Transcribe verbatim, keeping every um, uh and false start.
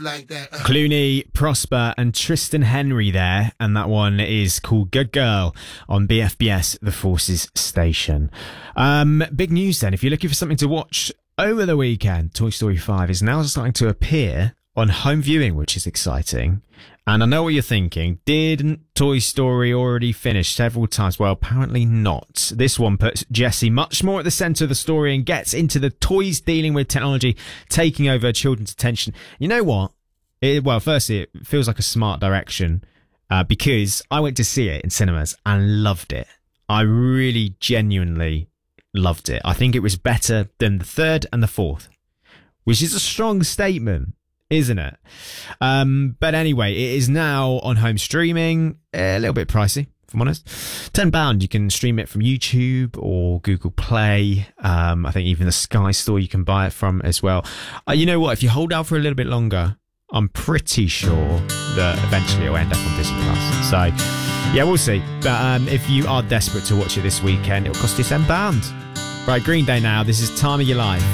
like that. Clooney, Prosper, and Tristan Henry there, and that one is called Good Girl on B F B S, The Forces Station. Um, big news then. If you're looking for something to watch over the weekend, Toy Story five is now starting to appear on home viewing, which is exciting. And I know what you're thinking. Didn't Toy Story already finish several times? Well, apparently not. This one puts Jessie much more at the centre of the story and gets into the toys dealing with technology, taking over children's attention. You know what? It, well, firstly, it feels like a smart direction uh, because I went to see it in cinemas and loved it. I really genuinely loved it. I think it was better than the third and the fourth, which is a strong statement, isn't it? Um, but anyway, it is now on home streaming. A little bit pricey, if I'm honest. ten pounds, you can stream it from YouTube or Google Play. Um, I think even the Sky Store you can buy it from as well. Uh, you know what? If you hold out for a little bit longer, I'm pretty sure that eventually it'll end up on Disney Plus. So, yeah, we'll see. But um, if you are desperate to watch it this weekend, it'll cost you ten pounds. Right, Green Day now. This is Time of Your Life.